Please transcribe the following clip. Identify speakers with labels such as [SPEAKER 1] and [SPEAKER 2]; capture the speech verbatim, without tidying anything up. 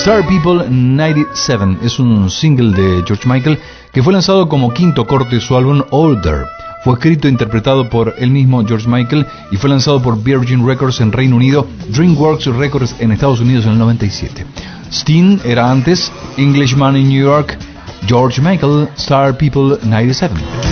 [SPEAKER 1] Star People noventa y siete es un single de George Michael que fue lanzado como quinto corte de su álbum Older. Fue escrito e interpretado por el mismo George Michael y fue lanzado por Virgin Records en Reino Unido, DreamWorks Records en Estados Unidos en el noventa y siete. Sting era antes, Englishman in New York, George Michael, Star People noventa y siete.